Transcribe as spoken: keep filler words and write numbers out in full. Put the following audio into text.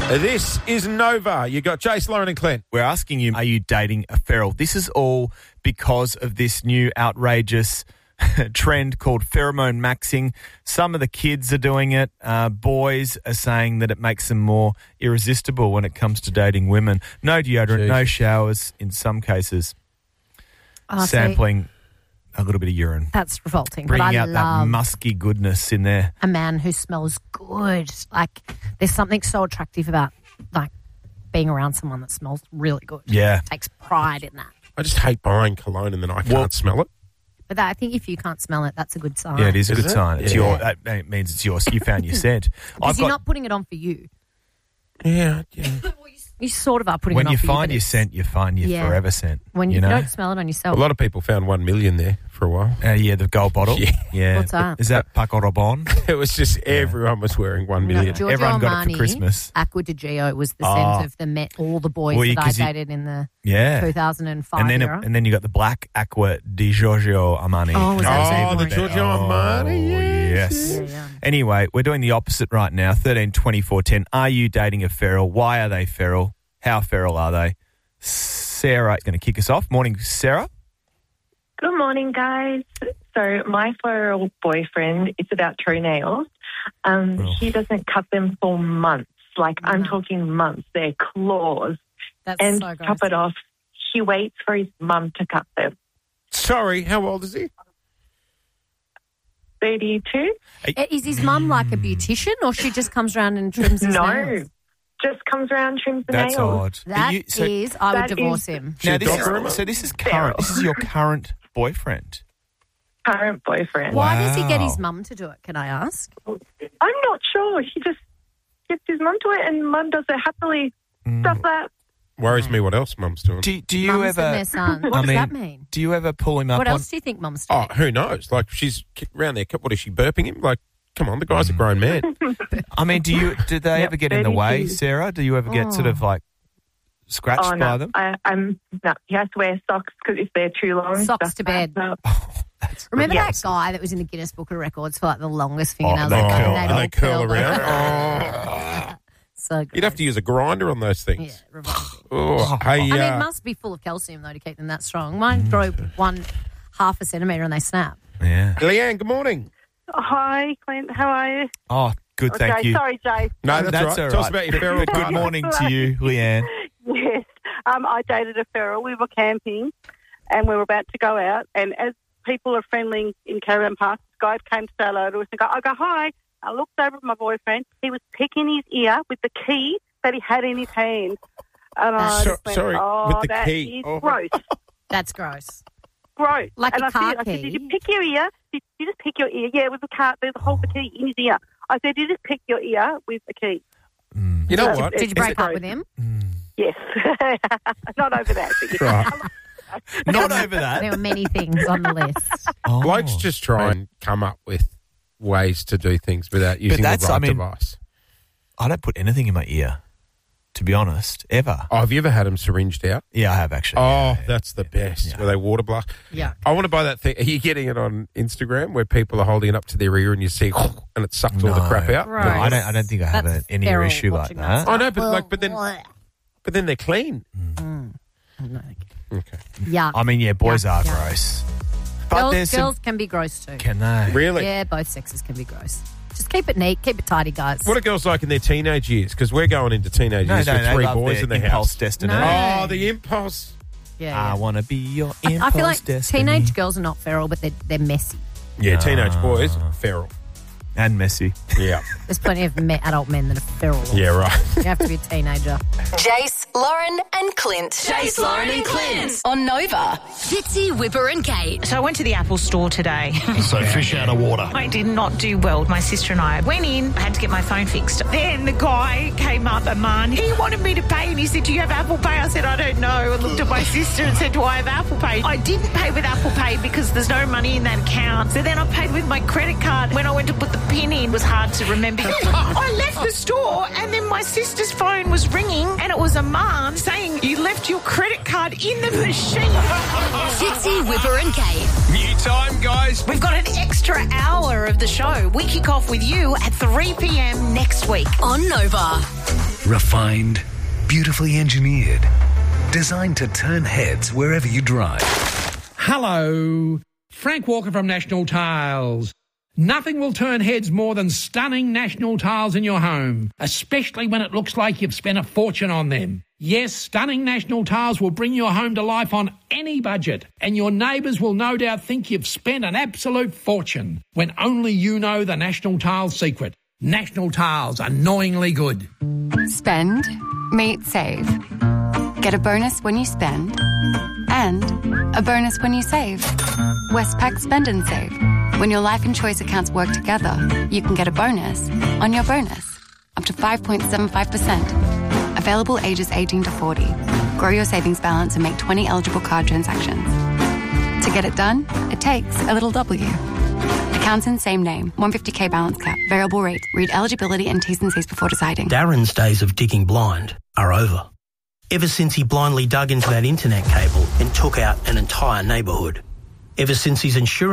This is Nova. You got Jace, Lauren and Clint. We're asking you, are you dating a feral? This is all because of this new outrageous trend called pheromone maxing. Some of the kids are doing it. Uh, boys are saying that it makes them more irresistible when it comes to dating women. No deodorant, Jeez. no showers in some cases. Oh, see, Sampling a little bit of urine. that's revolting. Bringing but I out that love musky goodness in there. a man who smells good. Like, there's something so attractive about, like, being around someone that smells really good. Yeah. Takes pride in that. I just hate buying cologne and then I can't Well- smell it. But that, I think if you can't smell it, that's a good sign. Yeah, it is a Is good it? sign. It's Yeah. your. That it means it's yours. You found your scent. Because you're not putting it on for you. Yeah, yeah. You sort of are putting when it on you for find you. your but it's- scent, you find your Yeah. forever scent. When you, you know. don't smell it on A yourself. lot of people found one million there for a while. Uh, yeah, the gold bottle. Yeah. yeah. What's that? Is that Paco Rabanne? It was just everyone was wearing one No, million. Giorgio Everyone got it Armani, for Christmas. Aqua di Gio was the Oh. scent of the Met, all the boys Well, you- that I 'cause you- dated in the Yeah. two thousand five And then, era. and then you got the black Aqua di Giorgio Armani. Oh, was that Oh, even the better? Giorgio Armani, yes, yes. Yeah, yeah. Anyway, we're doing the opposite right now. thirteen twenty-four ten. Are you dating a feral? Why are they feral? How feral are they? Sarah is going to kick us off. Morning, Sarah. Good morning, guys. So my feral boyfriend, it's about toenails. Um, Oh. He doesn't cut them for months. Like, I'm No. talking months. They're claws. That's And so to gross. top it off, he waits for his mum to cut them. Sorry, how old is he? thirty-two? Uh, Is his mum like a beautician, or she just comes around and trims his No. nails? Just comes around, trims the That's nails. odd. That You- so, is, I would that divorce is- him. now Should this dog is, groomer? so this is current. This is your current boyfriend. Current boyfriend. Why does he get Wow. his mum to do it? Can I ask? I'm not sure. He just gets his mum to it, and mum does it happily. Stuff that. Worries me what else mum's doing. Do, do you Mums and ever? their son. What I does mean, that mean? Do you ever pull him up What on? else do you think mums do? Oh, who knows? Like, she's around there. What is she, burping him? Like, come on, the guy's a grown man. I mean, do you? Did they Yep, ever get in the way, thirty-two. Sarah? Do you ever get sort of like scratched Oh, by no. them? I, I'm, no. He has to wear socks because if they're too long. Socks stuff to bed. backs up. Oh, that's Remember Yeah. that guy that was in the Guinness Book of Records for like the longest fingernails? they ever? curl- they'd and all they curl curled around. over. So You'd have to use a grinder on those Yeah, things. revolting. Oh, hey, I mean, uh, it must be full of calcium, though, to keep them that strong. Mine grow one half a centimetre and they snap. Yeah. Leanne, good morning. Hi, Clint. How are you? Oh, good. Thank okay, you. sorry, Jay. No, that's, That's right. all Tell us right. about your feral Good partner. morning to you, Leanne. Yes. Um, I dated a feral. We were camping and we were about to go out. And as people are friendly in caravan parks, this guy came to say hello to us and go, I go, hi. I looked over at my boyfriend. He was picking his ear with the key that he had in his hand. And I So- just went, sorry, oh, with the that key. is Oh. gross. That's gross. Gross. Like and a I car said, I said, key? did you pick your ear? Did you just pick your ear? Yeah, with the car. There's a hole for key in his ear. I said, did you just pick your ear with a key? You know Uh, what? Did you Is break it up gross? with him? Yes. Not over that. But yes. Right. Not over that. There were many things on the list. Oh. Blokes just try and come up with ways to do things without using that's- the right I mean- device. I don't put anything in my ear, to be honest, ever. Oh, have you ever had them syringed out? Yeah, I have actually. Oh, Yeah, yeah. that's the best. Yeah. Where they water blast. Yeah. I want to buy that thing. Are you getting it on Instagram where people are holding it up to their ear and you see and it sucks all the No. crap out? Right. No, I don't. I don't think I have That's a, any ear feral issue like watching that. stuff. I know, but Well, like, but then, bleh. but then they're clean. No. Okay. Yeah. I mean, yeah, boys Yeah, are yeah. gross, but Girls, there's girls some. can be gross too. Can they? Really? Yeah, both sexes can be gross. Just keep it neat, keep it tidy, guys. What are girls like in their teenage years? Because we're going into teenage No, years no, with they three love boys their in the impulse house. destiny. No. Oh, the impulse. yeah, I yeah. want to be your I impulse feel like destiny. teenage girls are not feral, but they're, they're messy. Yeah, teenage boys, feral. and messy. Yeah. There's plenty of me- adult men that are feral. Yeah, right. You have to be a teenager. Jace, Lauren and Clint. Jace, Lauren and Clint. On Nova. Fitzy, Whipper and Kate. So I went to the Apple store today. So fish out of water. I did not do well. My sister and I went in. I had to get my phone fixed. Then the guy came up, a man. He wanted me to pay and he said, do you have Apple Pay? I said, I don't know. I looked at my sister and said, do I have Apple Pay? I didn't pay with Apple Pay because there's no money in that account. So then I paid with my credit card. When I went to put the PIN in, it was hard to remember. I left the store and then my sister's phone was ringing and it was a man saying, you left your credit card in the machine. Fitzy, Whipper and Kate. New time, guys. We've got an extra hour of the show. We kick off with you at three p.m. next week. On Nova. Refined, beautifully engineered, designed to turn heads wherever you drive. Hello, Frank Walker from National Tiles. Nothing will turn heads more than stunning National Tiles in your home, especially when it looks like you've spent a fortune on them. Yes, stunning National Tiles will bring your home to life on any budget, and your neighbours will no doubt think you've spent an absolute fortune, when only you know the National Tiles secret. National Tiles, annoyingly good. Spend, meet, save. Get a bonus when you spend, and a bonus when you save. Westpac Spend and Save. When your life and choice accounts work together, you can get a bonus on your bonus, up to five point seven five percent. Available ages eighteen to forty. Grow your savings balance and make twenty eligible card transactions. To get it done, it takes a little W. Accounts in same name, one hundred fifty k balance cap, variable rate. Read eligibility and T's and C's before deciding. Darren's days of digging blind are over. Ever since he blindly dug into that internet cable and took out an entire neighbourhood. Ever since his insurance